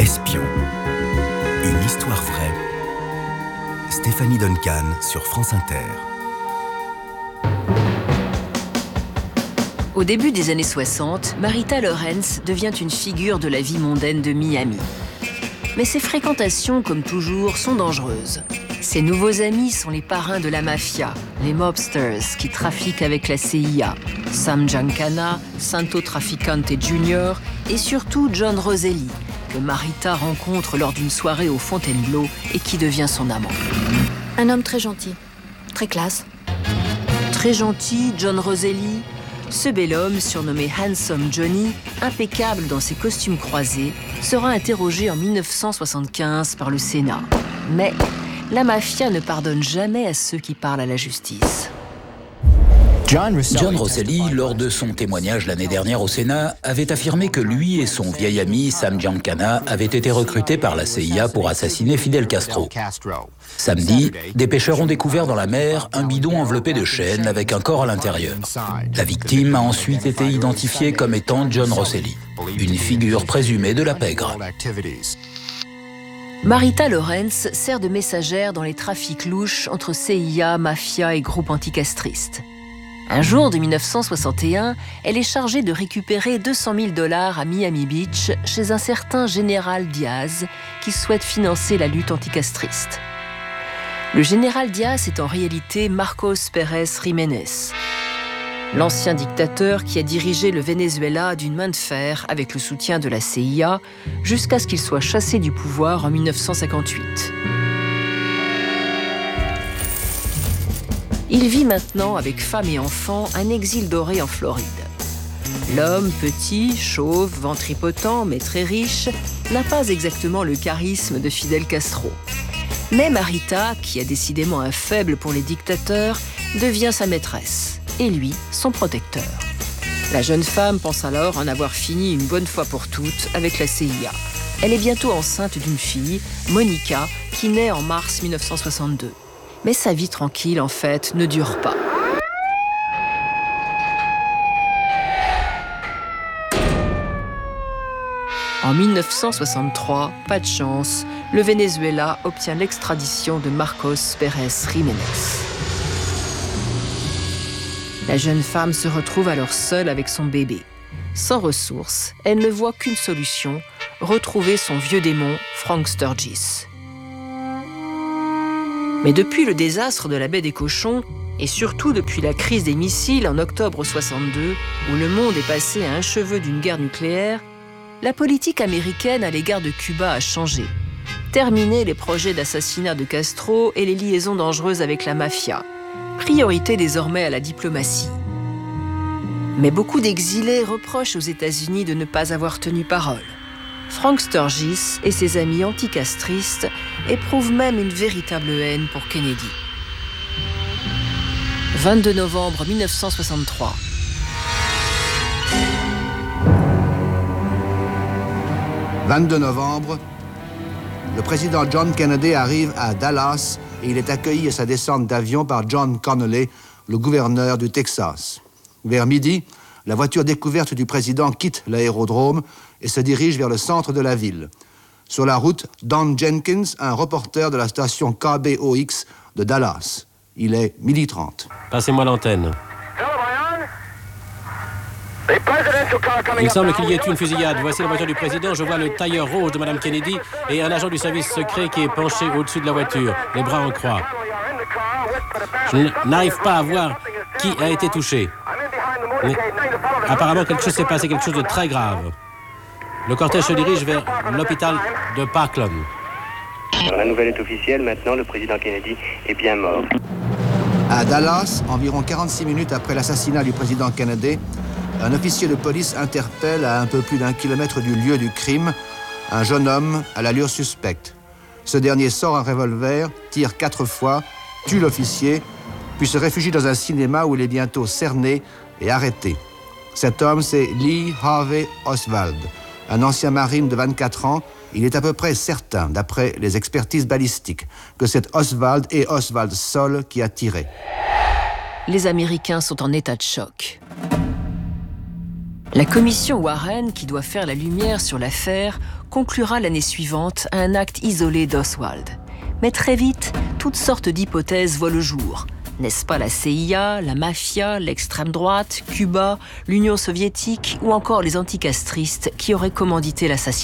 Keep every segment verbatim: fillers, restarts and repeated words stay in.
Espion. Une histoire vraie. Stéphanie Duncan sur France Inter. Au début des années soixante, Marita Lawrence devient une figure de la vie mondaine de Miami. Mais ses fréquentations, comme toujours, sont dangereuses. Ses nouveaux amis sont les parrains de la mafia, les mobsters qui trafiquent avec la C I A, Sam Giancana, Santo Trafficante Junior et surtout John Roselli, que Marita rencontre lors d'une soirée au Fontainebleau et qui devient son amant. Un homme très gentil, très classe. Très gentil, John Roselli. Ce bel homme, surnommé Handsome Johnny, impeccable dans ses costumes croisés, sera interrogé en mille neuf cent soixante-quinze par le Sénat. Mais la mafia ne pardonne jamais à ceux qui parlent à la justice. John Roselli, lors de son témoignage l'année dernière au Sénat, avait affirmé que lui et son vieil ami Sam Giancana avaient été recrutés par la C I A pour assassiner Fidel Castro. Samedi, des pêcheurs ont découvert dans la mer un bidon enveloppé de chaînes avec un corps à l'intérieur. La victime a ensuite été identifiée comme étant John Roselli, une figure présumée de la pègre. Marita Lawrence sert de messagère dans les trafics louches entre C I A, mafia et groupes anticastristes. Un jour de mille neuf cent soixante et un, elle est chargée de récupérer deux cent mille dollars à Miami Beach chez un certain général Diaz qui souhaite financer la lutte anticastriste. Le général Diaz est en réalité Marcos Pérez Jiménez, l'ancien dictateur qui a dirigé le Venezuela d'une main de fer avec le soutien de la C I A jusqu'à ce qu'il soit chassé du pouvoir en mille neuf cent cinquante-huit. Il vit maintenant avec femme et enfants un exil doré en Floride. L'homme, petit, chauve, ventripotent, mais très riche, n'a pas exactement le charisme de Fidel Castro. Mais Marita, qui a décidément un faible pour les dictateurs, devient sa maîtresse, et lui, son protecteur. La jeune femme pense alors en avoir fini une bonne fois pour toutes avec la C I A. Elle est bientôt enceinte d'une fille, Monica, qui naît en mars mille neuf cent soixante-deux. Mais sa vie tranquille, en fait, ne dure pas. En mille neuf cent soixante-trois, pas de chance, le Venezuela obtient l'extradition de Marcos Pérez Jiménez. La jeune femme se retrouve alors seule avec son bébé. Sans ressources, elle ne voit qu'une solution, retrouver son vieux démon, Frank Sturgis. Mais depuis le désastre de la baie des Cochons, et surtout depuis la crise des missiles en octobre soixante-deux, où le monde est passé à un cheveu d'une guerre nucléaire, la politique américaine à l'égard de Cuba a changé. Terminé les projets d'assassinat de Castro et les liaisons dangereuses avec la mafia. Priorité désormais à la diplomatie. Mais beaucoup d'exilés reprochent aux États-Unis de ne pas avoir tenu parole. Frank Sturgis et ses amis anticastristes éprouvent même une véritable haine pour Kennedy. vingt-deux novembre mille neuf cent soixante-trois. vingt-deux novembre, le président John Kennedy arrive à Dallas et il est accueilli à sa descente d'avion par John Connally, le gouverneur du Texas. Vers midi, la voiture découverte du président quitte l'aérodrome et se dirige vers le centre de la ville. Sur la route, Don Jenkins, un reporter de la station K B O X de Dallas. Il est midi trente. Passez-moi l'antenne. Il semble qu'il y ait une fusillade. Voici la voiture du président. Je vois le tailleur rouge de Mme Kennedy et un agent du service secret qui est penché au-dessus de la voiture, les bras en croix. Je n'arrive pas à voir qui a été touché. Mais apparemment, quelque chose s'est passé, quelque chose de très grave. Le cortège se dirige vers l'hôpital de Parkland. La nouvelle est officielle. Maintenant, le président Kennedy est bien mort. À Dallas, environ quarante-six minutes après l'assassinat du président Kennedy, un officier de police interpelle à un peu plus d'un kilomètre du lieu du crime un jeune homme à l'allure suspecte. Ce dernier sort un revolver, tire quatre fois, tue l'officier, puis se réfugie dans un cinéma où il est bientôt cerné et arrêté. Cet homme, c'est Lee Harvey Oswald, un ancien marine de vingt-quatre ans. Il est à peu près certain, d'après les expertises balistiques, que c'est Oswald et Oswald seul qui a tiré. Les Américains sont en état de choc. La commission Warren, qui doit faire la lumière sur l'affaire, conclura l'année suivante à un acte isolé d'Oswald. Mais très vite, toutes sortes d'hypothèses voient le jour. N'est-ce pas la C I A, la mafia, l'extrême droite, Cuba, l'Union soviétique ou encore les anticastristes qui auraient commandité l'assassinat ?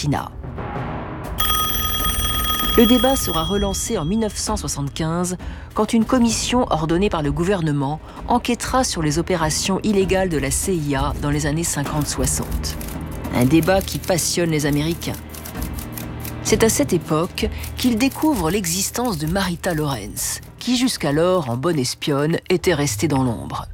Le débat sera relancé en mille neuf cent soixante-quinze quand une commission ordonnée par le gouvernement enquêtera sur les opérations illégales de la C I A dans les années cinquante soixante. Un débat qui passionne les Américains. C'est à cette époque qu'ils découvrent l'existence de Marita Lawrence, qui jusqu'alors, en bonne espionne, était restée dans l'ombre.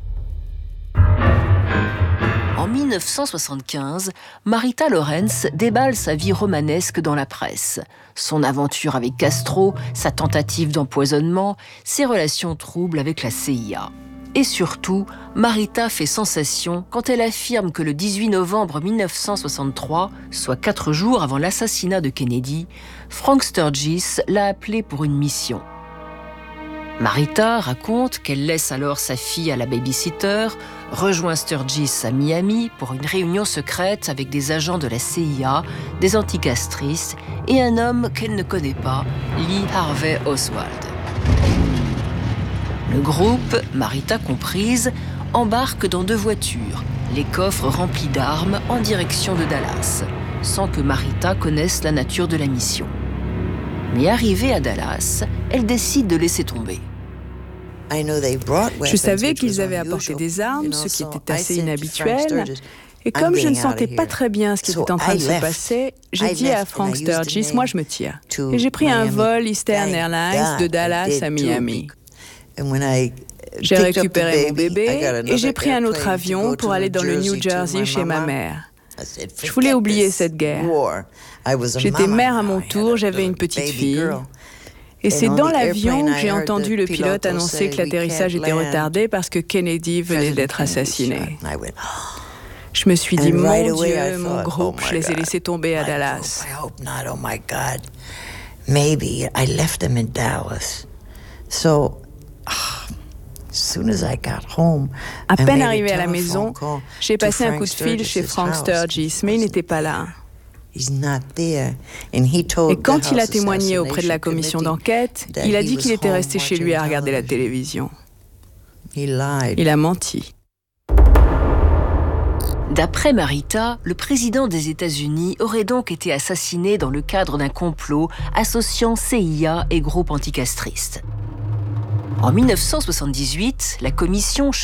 En mille neuf cent soixante-quinze, Marita Lawrence déballe sa vie romanesque dans la presse. Son aventure avec Castro, sa tentative d'empoisonnement, ses relations troubles avec la C I A. Et surtout, Marita fait sensation quand elle affirme que le dix-huit novembre mille neuf cent soixante-trois, soit quatre jours avant l'assassinat de Kennedy, Frank Sturgis l'a appelée pour une mission. Marita raconte qu'elle laisse alors sa fille à la babysitter, rejoint Sturgis à Miami pour une réunion secrète avec des agents de la C I A, des anticastristes et un homme qu'elle ne connaît pas, Lee Harvey Oswald. Le groupe, Marita comprise, embarque dans deux voitures, les coffres remplis d'armes en direction de Dallas, sans que Marita connaisse la nature de la mission. Mais arrivée à Dallas, elle décide de laisser tomber. Je savais qu'ils avaient apporté des armes, ce qui était assez inhabituel. Et comme je ne sentais pas très bien ce qui était en train de se passer, j'ai dit à Frank Sturgis, moi je me tire. Et j'ai pris un vol Eastern Airlines de Dallas à Miami. J'ai récupéré mon bébé et j'ai pris un autre avion pour aller dans le New Jersey chez ma mère. Je voulais oublier cette guerre. J'étais mère à mon tour, j'avais une petite fille. Et c'est dans l'avion que j'ai entendu le pilote annoncer que l'atterrissage était retardé parce que Kennedy venait d'être assassiné. Je me suis dit, mon Dieu, mon groupe, je les ai laissés tomber à Dallas. Maybe I left them in Dallas. So, as soon as I got home, à peine arrivé à la maison, j'ai passé un coup de fil chez Frank Sturgis, mais il n'était pas là. Et quand il a témoigné auprès de la commission d'enquête, il a dit qu'il était resté chez lui à regarder la télévision. Il a menti. D'après Marita, le président des États-Unis aurait donc été assassiné dans le cadre d'un complot associant C I A et groupes anticastristes. En mille neuf cent soixante-dix-huit, la commission